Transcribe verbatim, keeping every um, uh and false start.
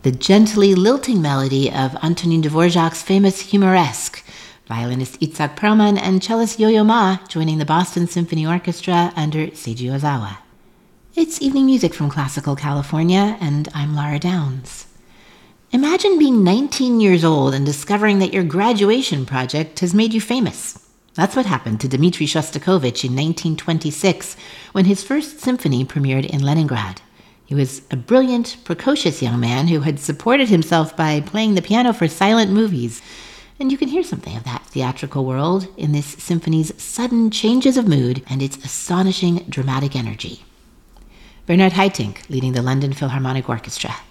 the gently lilting melody of Antonin Dvorak's famous Humoresque, violinist Itzhak Perlman and cellist Yo-Yo Ma joining the Boston Symphony Orchestra under Seiji Ozawa. It's evening music from Classical California, and I'm Lara Downs. Imagine being nineteen years old and discovering that your graduation project has made you famous. That's what happened to Dmitri Shostakovich in nineteen twenty-six when his first symphony premiered in Leningrad. He was a brilliant, precocious young man who had supported himself by playing the piano for silent movies. And you can hear something of that theatrical world in this symphony's sudden changes of mood and its astonishing dramatic energy. Bernard Haitink leading the London Philharmonic Orchestra.